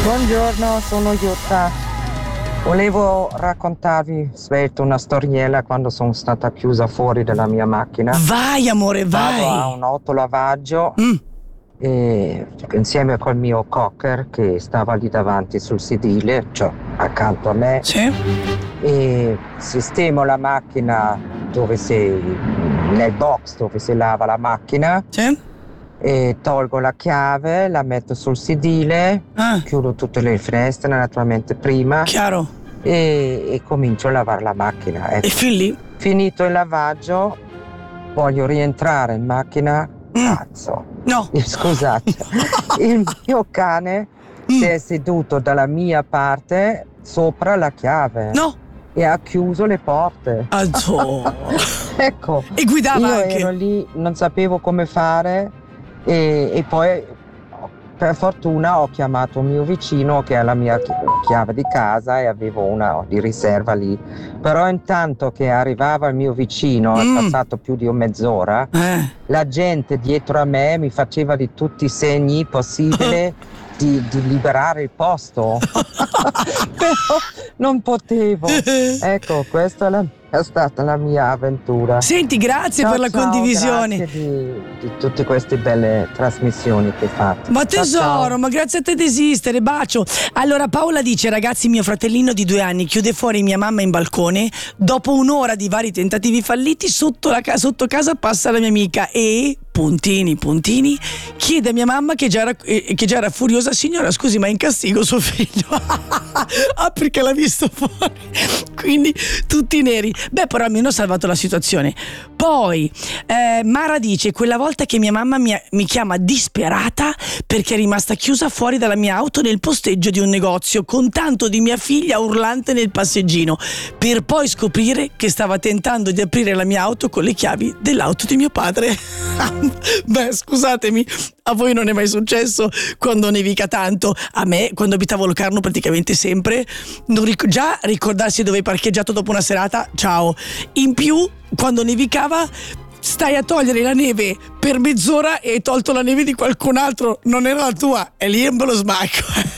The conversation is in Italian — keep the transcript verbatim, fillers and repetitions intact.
Buongiorno, sono Jutta. Volevo raccontarvi svelto una storiella quando sono stata chiusa fuori dalla mia macchina. Vai amore, vai! Vado a un autolavaggio Mm. e, insieme col mio cocker che stava lì davanti sul sedile, cioè accanto a me. Sì. E sistemo la macchina dove si, nel box dove si lava la macchina. Sì. E tolgo la chiave, la metto sul sedile, Ah. chiudo tutte le finestre naturalmente prima Chiaro. e, e comincio a lavare la macchina. Ecco. E fin lì? Finito il lavaggio, voglio rientrare in macchina, Mm. cazzo. No. Eh, Scusate, il mio cane Mm. si è seduto dalla mia parte sopra la chiave. No. E ha chiuso le porte. Alzo. Ecco. E guidava Io anche. ero lì, non sapevo come fare e, e poi per fortuna ho chiamato un mio vicino che ha la mia chi- chiave di casa e avevo una di riserva lì. Però intanto che arrivava il mio vicino, Mm. è passato più di mezz'ora, Eh. la gente dietro a me mi faceva di tutti i segni possibili di, di liberare il posto. Però non potevo. Ecco, questa è, la- è stata la mia avventura. Senti, grazie Ciao, per la ciao, condivisione. Grazie di, di tutte queste belle trasmissioni che fate. Ma Ciao, tesoro, ciao. ma grazie a te di esistere, bacio. Allora Paola dice: ragazzi, mio fratellino di due anni chiude fuori mia mamma in balcone. Dopo un'ora di vari tentativi falliti, sotto, la ca- sotto casa passa la mia amica e puntini puntini chiede a mia mamma che già era, eh, che già era furiosa: signora scusi, ma è in castigo suo figlio? Ah, perché l'ha visto fuori. Quindi tutti neri. Beh, però almeno ha salvato la situazione. Poi eh, Mara dice: quella volta che mia mamma mi, mi chiama disperata perché è rimasta chiusa fuori dalla mia auto nel posteggio di un negozio con tanto di mia figlia urlante nel passeggino, per poi scoprire che stava tentando di aprire la mia auto con le chiavi dell'auto di mio padre. Beh, scusatemi, a voi non è mai successo quando nevica tanto? A me, quando abitavo a Locarno, praticamente sempre. Non ric- già ricordarsi dove hai parcheggiato dopo una serata, ciao. In più, quando nevicava, stai a togliere la neve per mezz'ora e hai tolto la neve di qualcun altro, non era la tua, e lì è un bello smacco.